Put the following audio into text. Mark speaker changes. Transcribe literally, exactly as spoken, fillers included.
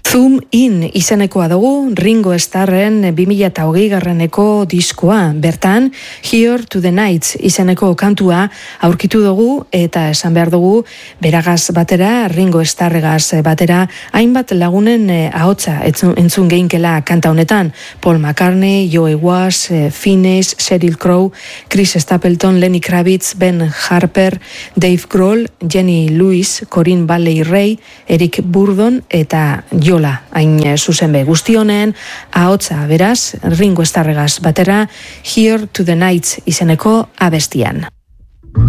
Speaker 1: Zoom In izenekoa dugu Ringo Starren bi mila hogei garreneko diskoa. Bertan, Here to the Nights izeneko kantua aurkitu dugu eta esan behar dugu beragaz batera, Ringo Starregaz batera, hainbat lagunen ahotsa entzun geinkela kanta honetan. Paul McCartney, Joe Walsh, Finneas, Sheryl Crow, Chris Stapleton, Lenny Kravitz, Ben Harper, Dave Grohl, Jenny Lewis, Corinne Bailey Rae, Eric Burdon eta Jola, hain zuzen be guzti honen, ahotsa beraz, Ringo Starregaz batera, Here to the Nights izeneko abestian.